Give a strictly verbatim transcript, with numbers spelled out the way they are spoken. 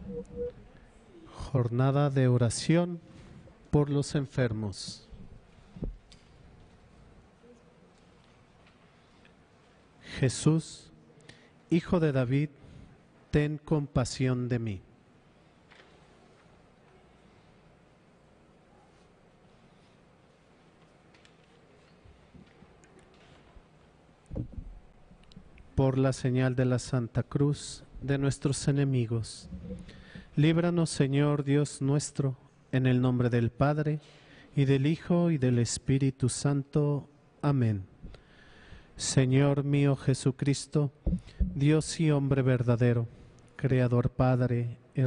Jornada de oración por los enfermos. Jesús, Hijo de David, ten compasión de mí. Por la señal de la Santa Cruz de nuestros enemigos, líbranos, Señor Dios nuestro, en el nombre del Padre, y del Hijo, y del Espíritu Santo. Amén. Señor mío Jesucristo, Dios y hombre verdadero, Creador Padre,